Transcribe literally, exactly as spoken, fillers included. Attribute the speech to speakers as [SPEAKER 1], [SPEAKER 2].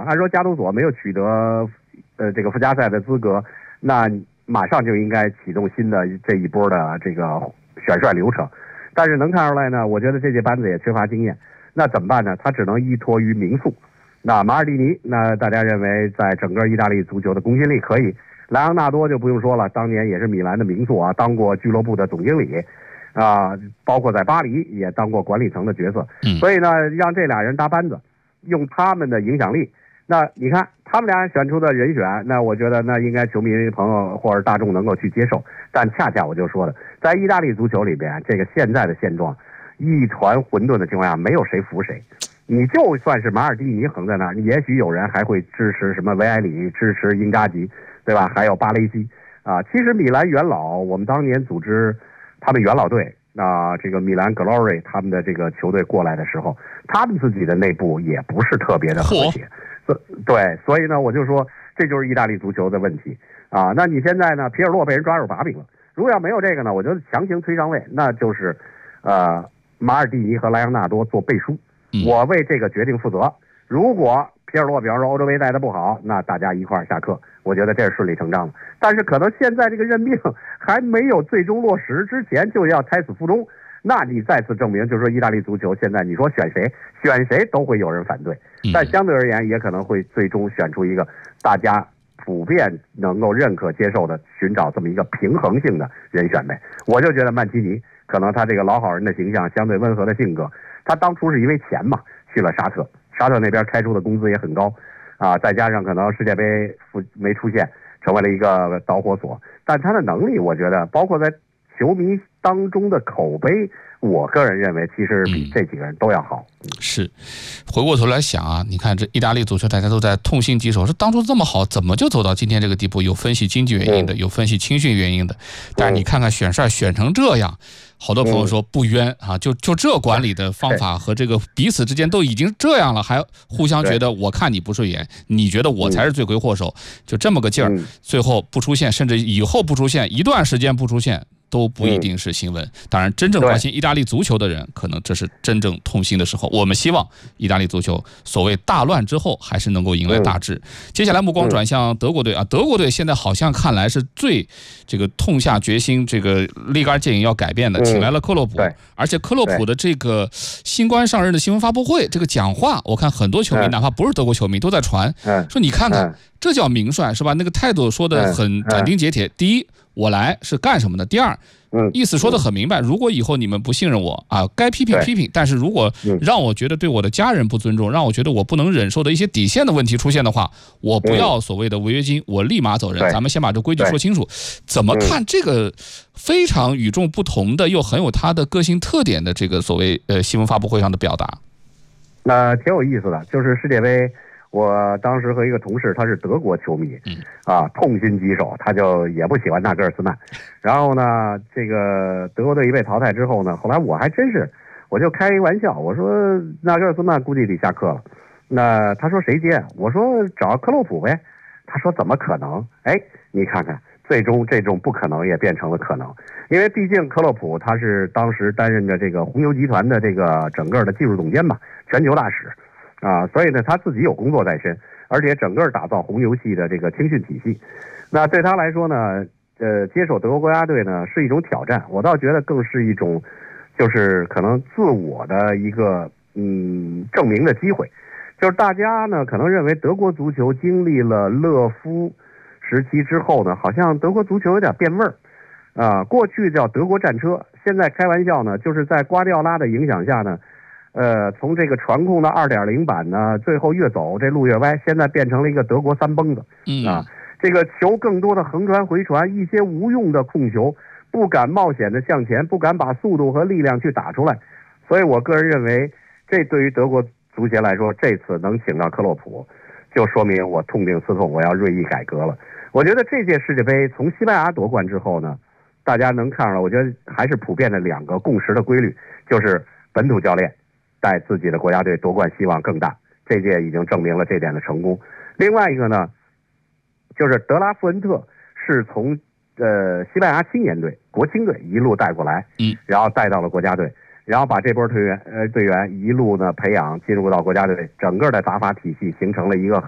[SPEAKER 1] 了。按说加图索没有取得呃这个附加赛的资格，那马上就应该启动新的这一波的这个选帅流程。但是能看出来呢，我觉得这届班子也缺乏经验，那怎么办呢？他只能依托于名宿。那马尔蒂尼，那大家认为在整个意大利足球的公信力可以。莱昂纳多就不用说了，当年也是米兰的名宿啊，当过俱乐部的总经理，啊、呃，包括在巴黎也当过管理层的角色。
[SPEAKER 2] 嗯，
[SPEAKER 1] 所以呢，让这俩人搭班子，用他们的影响力。那你看他们俩选出的人选，那我觉得那应该球迷朋友或者大众能够去接受。但恰恰我就说的，在意大利足球里边，这个现在的现状一团混沌的情况下，没有谁服谁。你就算是马尔蒂尼横在那儿，也许有人还会支持什么维埃里，支持英扎吉，对吧？还有巴雷西啊。其实米兰元老，我们当年组织他们元老队，那、呃、这个米兰 Glory 他们的这个球队过来的时候，他们自己的内部也不是特别的和谐。对，所以呢，我就说这就是意大利足球的问题啊。那你现在呢，皮尔洛被人抓住把柄了，如果要没有这个呢，我觉得强行推上位，那就是呃马尔蒂尼和莱昂纳多做背书。我为这个决定负责。如果皮尔洛比方说欧洲杯带的不好，那大家一块儿下课，我觉得这是顺理成章的。但是可能现在这个任命还没有最终落实之前就要胎死腹中，那你再次证明，就是说意大利足球现在你说选谁选谁都会有人反对，但相对而言也可能会最终选出一个大家普遍能够认可接受的，寻找这么一个平衡性的人选呗。我就觉得曼奇尼可能他这个老好人的形象，相对温和的性格，他当初是因为钱嘛去了沙特，沙特那边开出的工资也很高啊，再加上可能世界杯没出现，成为了一个导火索，但他的能力我觉得包括在球迷当中的口碑，我个人认为其实比这几个人都要好。
[SPEAKER 2] 嗯、是，回过头来想啊，你看这意大利足球大家都在痛心疾首，说当初这么好，怎么就走到今天这个地步？有分析经济原因的，有分析青训原因的，但是你看看选帅选成这样，好多朋友说不冤啊，就就这管理的方法和这个彼此之间都已经这样了，还互相觉得我看你不顺眼，你觉得我才是罪魁祸首，就这么个劲儿，最后不出现，甚至以后不出现，一段时间不出现。都不一定是新闻。当然，真正关心意大利足球的人，可能这是真正痛心的时候。我们希望意大利足球所谓大乱之后，还是能够迎来大治。接下来目光转向德国队啊，德国队现在好像看来是最这个痛下决心，这个立竿见影要改变的，请来了克洛普，而且克洛普的这个新官上任的新闻发布会，这个讲话，我看很多球迷，哪怕不是德国球迷，都在传，说你看看，这叫名帅是吧？那个态度说的很斩钉截铁。第一，我来是干什么的？第二，意思说的很明白，如果以后你们不信任我啊，该批评批评，但是如果让我觉得对我的家人不尊重，让我觉得我不能忍受的一些底线的问题出现的话，我不要所谓的违约金，我立马走人。咱们先把这规矩说清楚。怎么看这个非常与众不同的，又很有他的个性特点的这个所谓呃新闻发布会上的表达？
[SPEAKER 1] 那挺有意思的，就是世界杯。我当时和一个同事，他是德国球迷，啊，痛心疾首，他就也不喜欢纳格尔斯曼。然后呢，这个德国队一被淘汰之后呢，后来我还真是，我就开一玩笑，我说纳格尔斯曼估计得下课了。那他说谁接？我说找克洛普呗。他说怎么可能？哎，你看看，最终这种不可能也变成了可能，因为毕竟克洛普他是当时担任着这个红牛集团的这个整个的技术总监嘛，全球大使。啊，所以呢，他自己有工作在身，而且整个打造红牛系的这个青训体系，那对他来说呢，呃，接手德国国家队呢是一种挑战，我倒觉得更是一种，就是可能自我的一个嗯证明的机会，就是大家呢可能认为德国足球经历了勒夫时期之后呢，好像德国足球有点变味儿，啊，过去叫德国战车，现在开玩笑呢，就是在瓜迪奥拉的影响下呢。呃，从这个传控的 二点零 版呢，最后越走这路越歪，现在变成了一个德国三蹦子，
[SPEAKER 2] 嗯
[SPEAKER 1] 啊，这个球更多的横传回传，一些无用的控球，不敢冒险的向前，不敢把速度和力量去打出来，所以我个人认为，这对于德国足协来说，这次能请到克洛普，就说明我痛定思痛，我要锐意改革了。我觉得这届世界杯从西班牙夺冠之后呢，大家能看出来，我觉得还是普遍的两个共识的规律，就是本土教练带自己的国家队夺冠希望更大，这届已经证明了这点的成功。另外一个呢，就是德拉富恩特是从呃西班牙青年队、国青队一路带过来，
[SPEAKER 2] 嗯，
[SPEAKER 1] 然后带到了国家队，然后把这波队员呃队员一路呢培养进入到国家队，整个的打法体系形成了一个